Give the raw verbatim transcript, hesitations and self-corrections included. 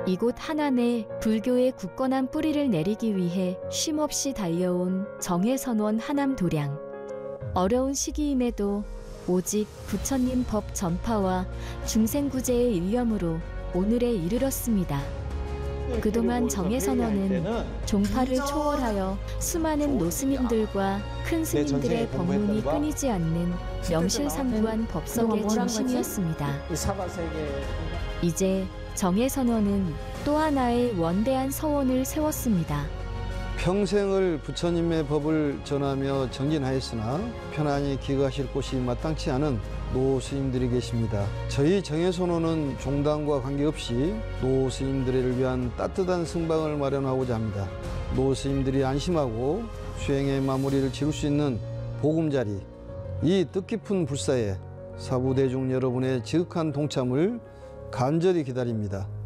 이곳 한안에 불교의 굳건한 뿌리를 내리기 위해 쉼없이 달려온 정해선원 하남도량. 어려운 시기임에도 오직 부처님 법 전파와 중생구제의 일념으로 오늘에 이르렀습니다. 그동안 정해선원은 종파를 초월하여 수많은 노스님들과 큰 스님들의 법문이 끊이지 않는 명실상부한 법석의 중심이었습니다. 이제 정해선원은 또 하나의 원대한 서원을 세웠습니다. 평생을 부처님의 법을 전하며 정진하였으나 편안히 기거하실 곳이 마땅치 않은 노스님들이 계십니다. 저희 정해선원은 종단과 관계없이 노스님들을 위한 따뜻한 승방을 마련하고자 합니다. 노스님들이 안심하고 수행의 마무리를 지을 수 있는 보금자리, 이 뜻깊은 불사에 사부대중 여러분의 지극한 동참을 간절히 기다립니다.